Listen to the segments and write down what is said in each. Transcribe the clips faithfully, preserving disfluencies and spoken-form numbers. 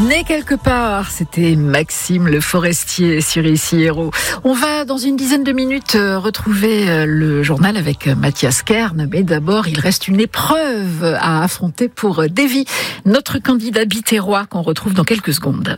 Né quelque part, c'était Maxime Le Forestier sur Ici Héros. On va dans une dizaine de minutes retrouver le journal avec Mathias Kern, mais d'abord il reste une épreuve à affronter pour Davy, notre candidat bitérois qu'on retrouve dans quelques secondes.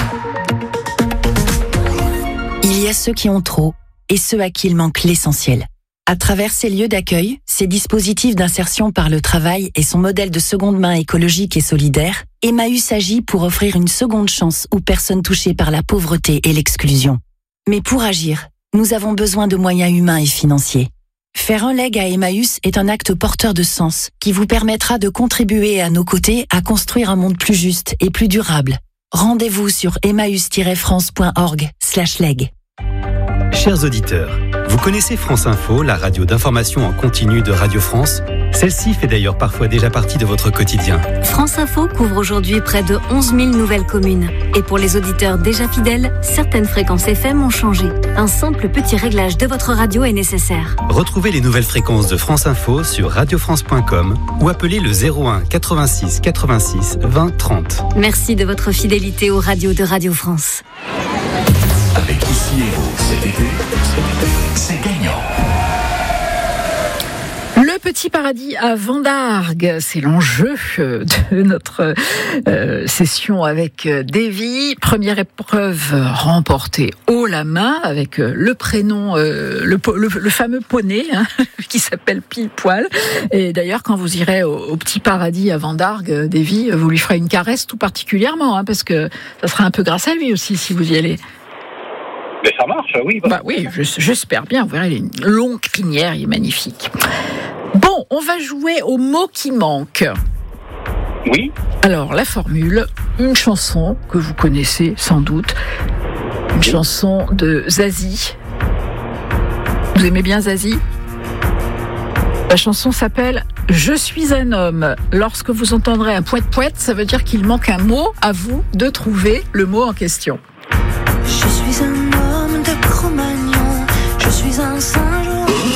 Il y a ceux qui ont trop et ceux à qui il manque l'essentiel. À travers ces lieux d'accueil, ces dispositifs d'insertion par le travail et son modèle de seconde main écologique et solidaire, Emmaüs agit pour offrir une seconde chance aux personnes touchées par la pauvreté et l'exclusion. Mais pour agir, nous avons besoin de moyens humains et financiers. Faire un leg à Emmaüs est un acte porteur de sens qui vous permettra de contribuer à nos côtés à construire un monde plus juste et plus durable. Rendez-vous sur emmaüs tiret france point org slash leg. Chers auditeurs, vous connaissez France Info, la radio d'information en continu de Radio France? Celle-ci fait d'ailleurs parfois déjà partie de votre quotidien. France Info couvre aujourd'hui près de onze mille nouvelles communes. Et pour les auditeurs déjà fidèles, certaines fréquences F M ont changé. Un simple petit réglage de votre radio est nécessaire. Retrouvez les nouvelles fréquences de France Info sur radio france point com ou appelez le zéro un quatre-vingt-six quatre-vingt-six vingt trente. Merci de votre fidélité aux radios de Radio France. Avec Ici Héros cet été, c'est gagnant. Le petit paradis à Vendargues, c'est l'enjeu de notre euh, session avec Davy. Première épreuve remportée haut la main avec le prénom, euh, le, le, le fameux poney hein, qui s'appelle Pile Poil. Et d'ailleurs, quand vous irez au, au petit paradis à Vendargues, Davy, vous lui ferez une caresse tout particulièrement, hein, parce que ça sera un peu grâce à lui aussi si vous y allez. Mais ça marche, oui. Bah oui, j'espère bien. Vous verrez, il a une longue crinière, il est magnifique. Bon, on va jouer au mot qui manque. Oui. Alors, la formule, une chanson que vous connaissez sans doute, une oui. chanson de Zazie. Vous aimez bien Zazie ? La chanson s'appelle « Je suis un homme ». Lorsque vous entendrez un poète-poète, ça veut dire qu'il manque un mot. À vous de trouver le mot en question. Je suis un homme de Cro-Magnon, je suis un singe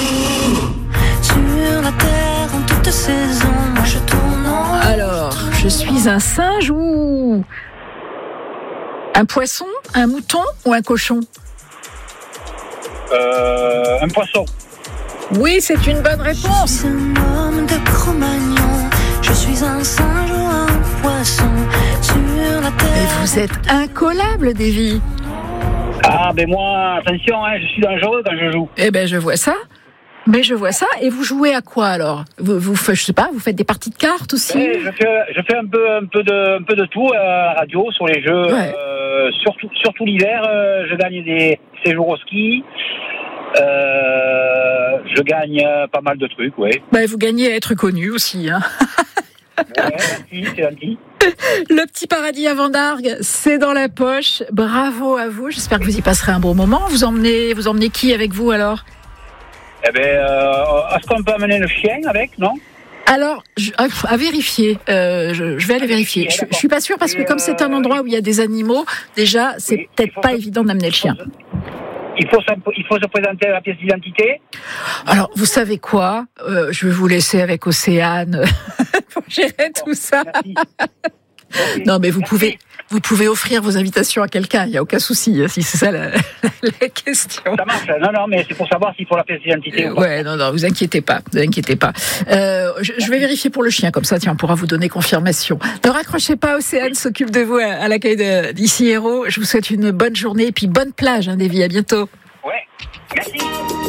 sur la terre en toute saison, moi je tourne en... Alors, je suis un singe ou un poisson, un mouton ou un cochon ? Euh, un poisson. Oui, c'est une bonne réponse. Je suis un homme de Cro-Magnon, je suis un singe ou un poisson sur la terre... Et vous êtes incollable, Davy. Ah, ben moi, attention, hein, je suis dangereux quand je joue. Eh ben, je vois ça. Mais je vois ça. Et vous jouez à quoi alors ? Vous, vous, je sais pas, vous faites des parties de cartes aussi ? Oui, je fais, je fais un peu, un peu de, un peu de tout à la radio, sur les jeux. Ouais. Euh, surtout, surtout l'hiver, euh, je gagne des séjours au ski. Euh, je gagne pas mal de trucs, ouais. Ben, vous gagnez à être connu aussi, hein. Ouais, merci, c'est gentil. Le petit paradis à Vendargues, c'est dans la poche. Bravo à vous. J'espère que vous y passerez un bon moment. Vous emmenez, vous emmenez qui avec vous alors ? Eh ben, euh, est-ce qu'on peut amener le chien avec, non ? Alors, je, à vérifier. Euh, je, je vais aller vérifier. Je, je suis pas sûre parce que comme c'est un endroit où il y a des animaux, déjà, c'est oui, peut-être pas se... évident d'amener le chien. Il faut, il faut se présenter à la pièce d'identité. Alors, vous savez quoi ? euh, Je vais vous laisser avec Océane pour gérer tout ça. Okay. Non, mais vous pouvez, vous pouvez offrir vos invitations à quelqu'un. Il n'y a aucun souci, si c'est ça la, la question. Ça marche. Non, non, mais c'est pour savoir s'il faut la pièce d'identité euh, ou pas. Ouais, non, non, vous inquiétez pas. Vous inquiétez pas. Euh, je, je vais vérifier pour le chien, comme ça, tiens, on pourra vous donner confirmation. Ne raccrochez pas, Océane s'occupe de vous à, à l'accueil de, d'Ici Héros. Je vous souhaite une bonne journée et puis bonne plage, hein, Davy. À bientôt. Ouais, merci.